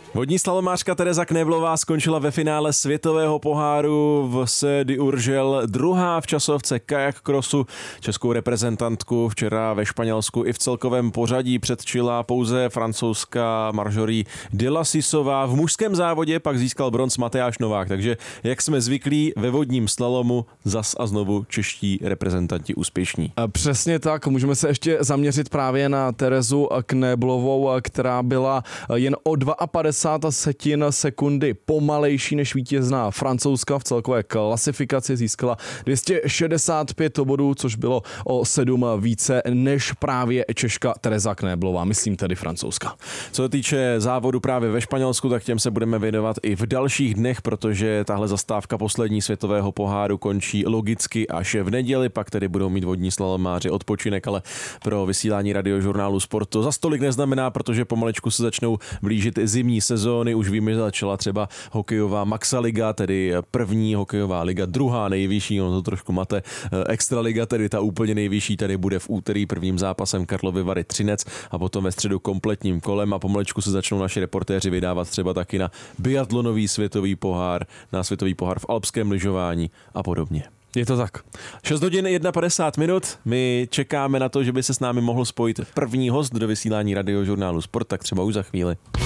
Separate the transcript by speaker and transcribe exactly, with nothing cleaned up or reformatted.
Speaker 1: Vodní slalomářka Tereza Knéblová skončila ve finále světového poháru v Sé d'Urgell druhá v časovce kajak crossu. Českou reprezentantku včera ve Španělsku i v celkovém pořadí předčila pouze francouzská Marjorie Delasisová. V mužském závodě pak získal bronz Matyáš Novák, takže jak jsme zvyklí, ve vodním slalomu zas a znovu čeští reprezentanti úspěšní.
Speaker 2: Přesně tak, můžeme se ještě zaměřit právě na Terezu Knéblovou, která byla jen o padesát dva setin sekundy pomalejší než vítězná Francouzska v celkové klasifikaci, získala dvě stě šedesát pět bodů, což bylo o sedm více než právě Češka Tereza Knéblová, myslím tedy Francouzska.
Speaker 1: Co se týče závodu právě ve Španělsku, tak těm se budeme věnovat i v dalších dnech, protože tahle zastávka poslední světového poháru končí logicky až v neděli, pak tedy budou mít vodní slalomáři odpočinek, ale pro vysílání Radiožurnálu Sport to za stolik neznamená, protože pomalečku se začnou blížit zimní sezóny. Už víme, že začala třeba hokejová Maxa Liga, tedy první hokejová liga, druhá nejvyšší, ono to trošku mate. Extraliga, tedy ta úplně nejvyšší, tady bude v úterý prvním zápasem Karlovy Vary Třinec a potom ve středu kompletním kolem a pomalečku se začnou naši reportéři vydávat třeba taky na biatlonový světový pohár, na světový pohár v alpském lyžování a podobně.
Speaker 2: Je to tak.
Speaker 1: šest hodin padesát jedna minut. My čekáme na to, že by se s námi mohl spojit první host do vysílání Radiožurnálu Sport, tak třeba už za chvíli.